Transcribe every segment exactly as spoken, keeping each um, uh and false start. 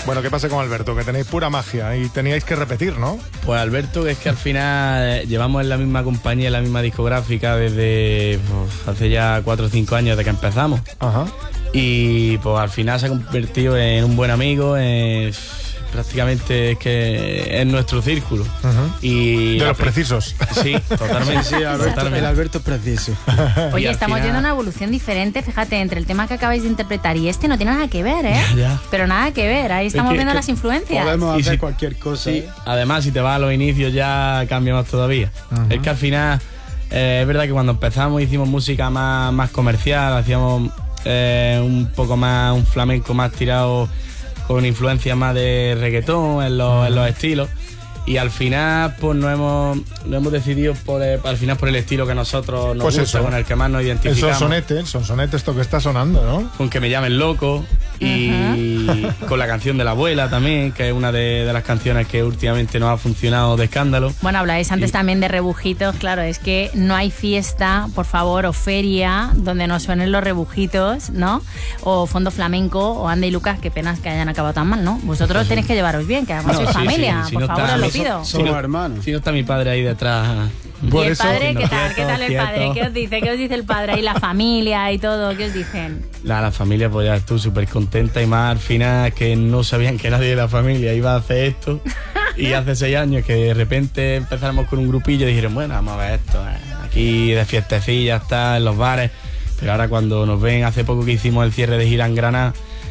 Bueno, ¿qué pasa con Alberto? Que tenéis pura magia y teníais que repetir, ¿no? Pues Alberto, es que al final eh, llevamos en la misma compañía, en la misma discográfica desde pues, hace ya cuatro o cinco años de que empezamos. Ajá. Y pues al final se ha convertido en un buen amigo, en, prácticamente es que es nuestro círculo. Uh-huh. Y de los precisos. Sí, totalmente. Sí, Alberto, totalmente. el Alberto es preciso. Oye, estamos final... viendo una evolución diferente, fíjate, entre el tema que acabáis de interpretar y este no tiene nada que ver, ¿eh? Ya, ya. Pero nada que ver, ahí estamos es que, viendo es las influencias. Podemos hacer si, cualquier cosa. Sí, ¿eh? Además, si te vas a los inicios ya cambia más todavía. Uh-huh. Es que al final, eh, es verdad que cuando empezamos hicimos música más, más comercial, hacíamos eh, un poco más, un flamenco más tirado con influencia más de reggaetón en los, uh-huh. en los estilos. Y al final, pues no hemos, no hemos decidido por el, al final por el estilo que nosotros nos pues gusta, eso, con el que más nos identificamos. El sonsonete, el sonsonete, esto que está sonando, ¿no? Con Que me llamen loco y uh-huh. con la canción de la abuela también, que es una de, de las canciones que últimamente nos ha funcionado de escándalo. Bueno, habláis antes y... también de rebujitos, claro, es que no hay fiesta, por favor, o feria donde no suenen los rebujitos, ¿no? O fondo flamenco, o Anda y Lucas, qué penas que hayan acabado tan mal, ¿no? Vosotros pues tenéis que llevaros bien, que además no, sois sí, familia, sí, si por no favor, os lo pido. Somos si no, hermanos. Si no está mi padre ahí detrás. ¿Y el padre qué tal? ¿Qué tal el padre? ¿Qué os dice? ¿Qué os dice el padre? ¿Y la familia y todo? ¿Qué os dicen? La, la familia pues ya estuvo súper contenta y más al final que no sabían que nadie de la familia iba a hacer esto. Y hace seis años que de repente empezáramos con un grupillo y dijeron, bueno, vamos a ver esto. Eh. Aquí de fiestecillas está en los bares. Pero ahora cuando nos ven, hace poco que hicimos el cierre de gira en Granada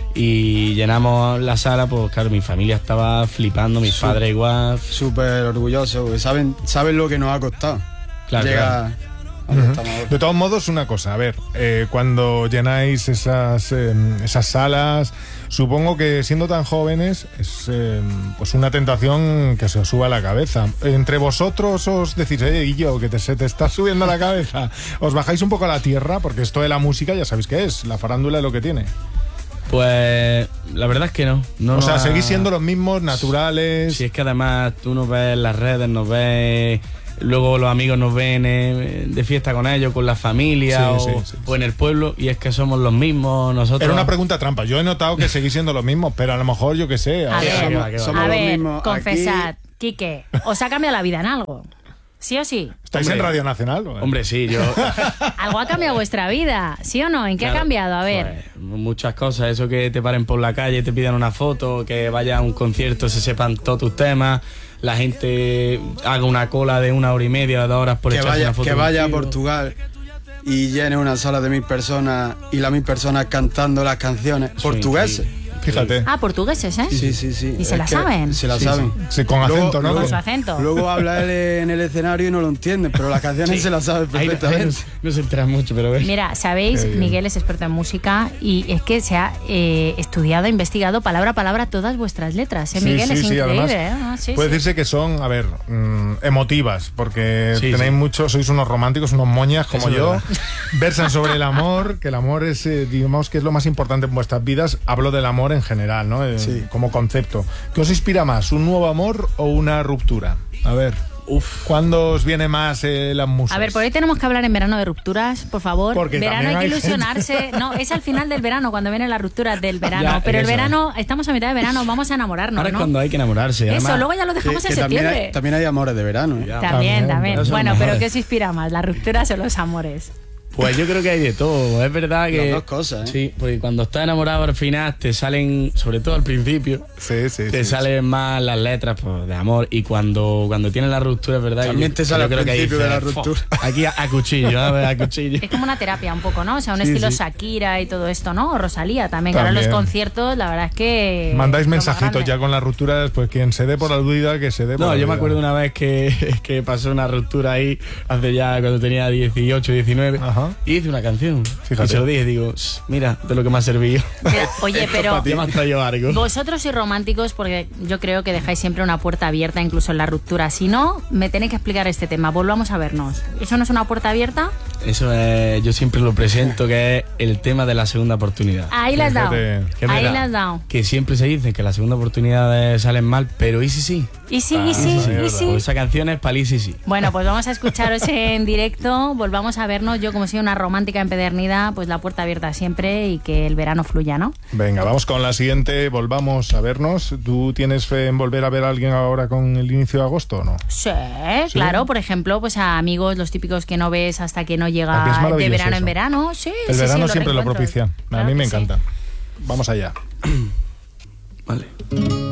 y llenamos la sala, pues claro, mi familia estaba flipando, mis Su, padres igual. Súper orgullosos, saben, saben lo que nos ha costado. Claro, Llega claro. Uh-huh. De todos modos, una cosa, a ver, eh, cuando llenáis esas, eh, esas salas, supongo que siendo tan jóvenes es eh, pues una tentación que se os suba a la cabeza. Entre vosotros os decís, eh, y yo, que te, se te está subiendo a la cabeza, os bajáis un poco a la tierra, porque esto de la música ya sabéis qué es, la farándula es lo que tiene. Pues la verdad es que no. no o sea, ha... seguís siendo los mismos, naturales. Si es que además tú nos ves en las redes, nos ves, luego los amigos nos ven eh, de fiesta con ellos, con la familia sí, o, sí, sí, o en el pueblo, y es que somos los mismos nosotros. Era una pregunta trampa. Yo he notado que seguís siendo los mismos, pero a lo mejor yo qué sé. A ver, somos, que va. somos a los ver mismos confesad, aquí. Quique, ¿os ha cambiado la vida en algo? ¿Sí o sí? ¿Estáis hombre, en Radio Nacional? ¿O? Hombre, sí, yo... Algo ha cambiado vuestra vida, ¿sí o no? ¿En qué claro, ha cambiado? A ver. Pues, muchas cosas, eso que te paren por la calle, te pidan una foto, que vayas a un concierto, se sepan todos tus temas, la gente haga una cola de una hora y media, dos horas por que echarse vaya, una foto. Que vaya contigo. a Portugal y llene una sala de mil personas y las mil personas cantando las canciones sí, portugueses. Sí. Fíjate. Ah, portugueses, ¿eh? Sí, sí, sí. ¿Y es se la saben? Se la sí, saben. Sí, sí, con acento, luego, ¿no? Con su acento. Luego habla él en el escenario y no lo entienden, pero las canciones sí. se las sabe perfectamente. Ahí, no se enteran mucho, pero ves. Mira, sabéis, Miguel es experto en música y es que se ha eh, estudiado, investigado palabra a palabra todas vuestras letras, ¿eh, sí, Miguel? Sí, es sí, increíble, además, ¿eh? Ah, sí, puede sí. decirse que son, a ver, mmm, emotivas, porque sí, tenéis sí. mucho, sois unos románticos, unos moñas como Eso yo, versan sobre el amor, que el amor es, eh, digamos, que es lo más importante en vuestras vidas. Hablo del amor en general, ¿no? Eh, sí. Como concepto. ¿Qué os inspira más, un nuevo amor o una ruptura? A ver, uf, ¿cuándo os viene más eh, las musas? A ver, por ahí tenemos que hablar en verano de rupturas, por favor. Porque verano hay que hay ilusionarse. Gente... No, es al final del verano, cuando vienen las rupturas del verano. Ya, pero eso. el verano, estamos a mitad de verano, vamos a enamorarnos, Ahora ¿no? es cuando hay que enamorarse. Eso, además. luego ya lo dejamos que, en que septiembre. También hay, también hay amores de verano. ¿eh? Ya. También, también. también. Bueno, pero ¿qué os inspira más, las rupturas o los amores? Pues yo creo que hay de todo. Es verdad que... Las dos cosas, ¿eh? Sí, porque cuando estás enamorado al final te salen, sobre todo al principio, sí, sí, te sí, salen sí. más las letras pues, de amor. Y cuando, cuando tienes la ruptura, es verdad. También yo, te sale yo al creo principio que de la dices, ruptura. Aquí a, a cuchillo, a, ver, a cuchillo. Es como una terapia un poco, ¿no? O sea, un sí, estilo sí. Shakira y todo esto, ¿no? O Rosalía también, que También. ahora los conciertos, la verdad es que... Mandáis mensajitos ya con las rupturas, pues quien se dé por la duda, que se dé por No, la yo duda. me acuerdo una vez que, que pasó una ruptura ahí, hace ya cuando tenía dieciocho, diecinueve, Ajá. y hice una canción. Fíjate. Y se lo dije, digo, mira, de lo que me ha servido. Mira, oye, pero Ya me has traído algo. vosotros sois románticos porque yo creo que dejáis siempre una puerta abierta, incluso en la ruptura. Si no, me tenéis que explicar este tema. Volvamos a vernos. ¿Eso no es una puerta abierta? Eso es, yo siempre lo presento, que es el tema de la segunda oportunidad. Ahí la has dado. Fíjate. Que es Ahí verdad, la has dado. Que siempre se dice que las segundas oportunidades salen mal, pero ¿y si sí? Y sí, Ah, y sí, esa y mierda. sí. Pues esa canción es palí, sí, sí. Bueno, pues vamos a escucharos en directo, volvamos a vernos. Yo, como soy una romántica empedernida, pues la puerta abierta siempre y que el verano fluya, ¿no? Venga, vamos con la siguiente. Volvamos a vernos. ¿Tú tienes fe en volver a ver a alguien ahora con el inicio de agosto o no? Sí, claro. Por ejemplo, pues a amigos, los típicos que no ves hasta que no Aquí es llega de maravilloso verano en eso. verano. Sí, El sí, verano sí, los siempre lo reencuentros. propicia. A Claro mí me que sí. encanta. Vamos allá. Vale.